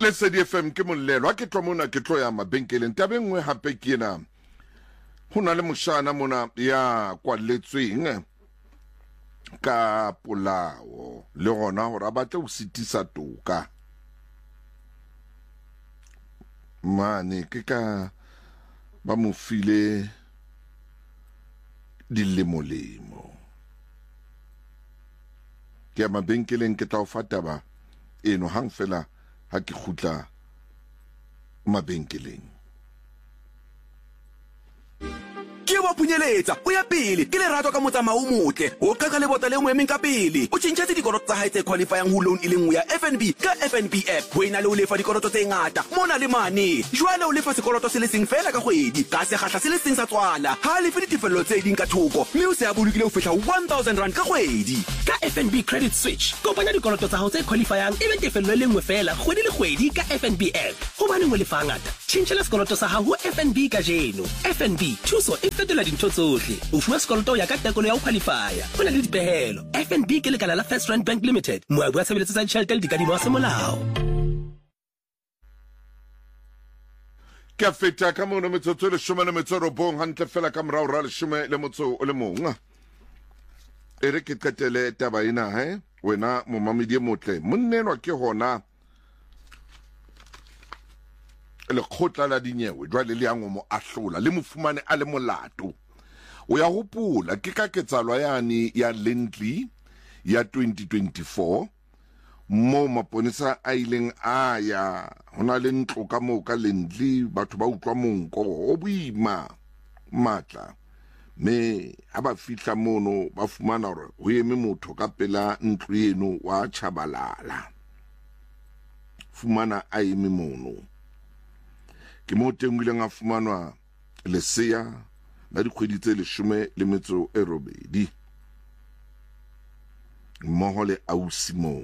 Lesedi FM ke molelo a ke tlo mona ke tlo ya mabenkeleng tabeng ngwe hape ke ena hona le moshana mona ya kwaletsweng ka polao le gona gore a batle o sitisa toka mane ke ka ba mo file dilemolemo ke mabenkeleng ke tla o fata ba eno hang fela ha ke khutla mabenkeleng ke wa punyeletsa o ya pele ke le ratwa ka motsamao o motle o qaka le bota le ngwe emeng ka pele o tshintshetse dikoloto tsa hae tse qualifying ho loan e lengwe ya FNB ka FNB app ho ena le o lefa dikoloto tse ngata mona le mane jwale o lefa sekoloto se le seng fela ka kgwedi ka sekgahla se le seng sa tswala ha le fe ditefello tse ding ka thoko mme o se a bolokile ho fihla 1000 rand ka kgwedi ka FNB credit switch kopanya dikoloto tsa hao tse qualifying ebe tefello le ngwe fela kgwedi le kgwedi ka FNB app ho bane mo lefa ngata tshintshela sekoloto sa hao ho FNB ka jeno FNB thuso e fetola dintho tsohle o fuwa sekoloto ya ka tekolo ya ho qualifya ho na le dipehelo FNB ke lekala la First Rand Bank Limited moabi wa tshebeletso tsa ditjhelete le dikadimo tsa molao ke a feta ka mona metsotso le shome le metsotso bong hantle fela ka morao ra le shome le motso o le mong e re ke qetele taba ena wena momamedi motle monnenwa ke hona le khotla la dinyewe jwale le yang mo ahlola le mofumane a le molato o ya hopola ke ka ketsalwa yani ya Lindley ya 2024 mo maponisa a ileng a ya hona le ntlo ka mo ka Lindley batho ba utlwa monko o boima matla me aba fihla mono ba fumana hore ho eme motho ka pela ntlo eno wa chabalala fumana a eme mono ke mo tengwileng a fumanwa lesea la dikgwedi tse 18 mmoho le ausi mo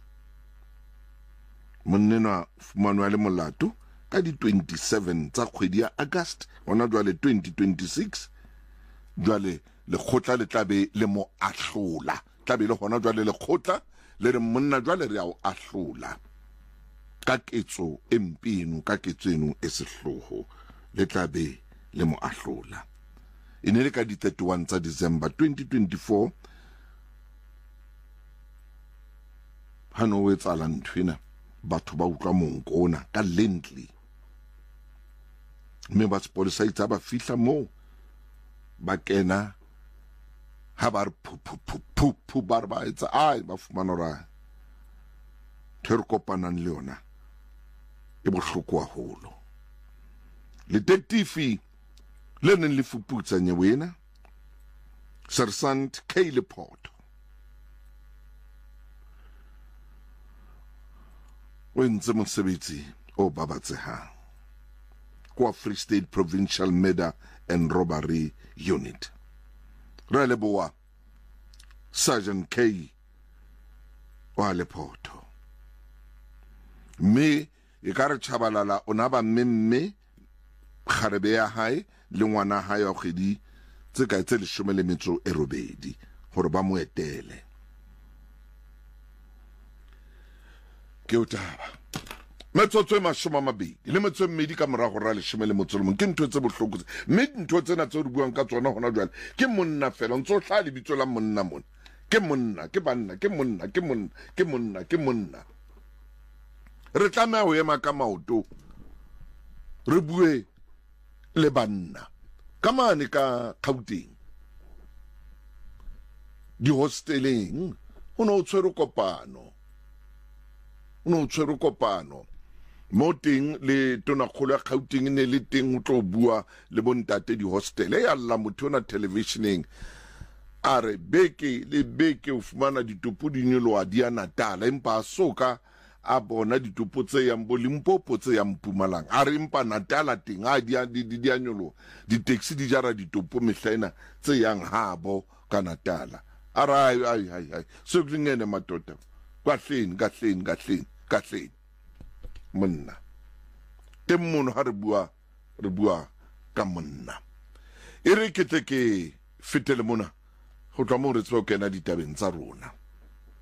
monnenwa fumanwa le molato ka di 27 tsa kgwedi ya August hona jwale 2026 jwale le khotla le tlabe le mo ahlola tlabe le hona jwale le khotla le re monna jwale re a o ahlola ka ketso empino ka ketseno e sehloho le tlabe le mo ahlola ene le ka di 31 tsa December 2024 hano o etsala nthwena batho ba utlwa monkona ka Lindley mme ba sepolisa itse ba fihla mo ba kena ha ba re pu ba ba etsa ai ba fumana ra terkopanang le yona e bohloko haholo detective le neng le fuputsa nyewena Sergeant Kyle Porter o ntse mosebetsi o babatsehang kwa Free State Provincial Murder and Robbery Unit ra leboa Sergeant K wa Lepoto me e ka re chabalala ona ba mmemme kgarebe ya hae le ngwana hae wa kgedi tse ka tse 18 hore ba mo etele ke utaba metsotso e 20 le metsotso e 2 ka morago ra 10 ke ntho tse bohloko mme ntho tsena tse re buang ka tsona hona jwale ke monna fela ntso hla le bitso la monna mona ke monna ke banna ke monna ke monna ke monna ke monna re tlamea ho ema ka maoto re bue le banna ka mane ka Gauteng di hosteleng o tshwere kopano mo teng le tona kgolo ya Gauteng ne le teng o tlo bua le bontate di hostel e alla motho na televisioneng are beke le beke o fumana ditopo di nyoloa di a Natal empa soka a bona ditopo tse yang Limpopo tse yang Mpumalang a re empa Natal teng a di a nyolo di taxi di jara ditopo mehlaena tse yang habo ka Natal a ra ai so klingene matota kahleng monna temmono ha re bua ka monna e re ke fetele mona go tla mo re tsokena ditabeng tsa rona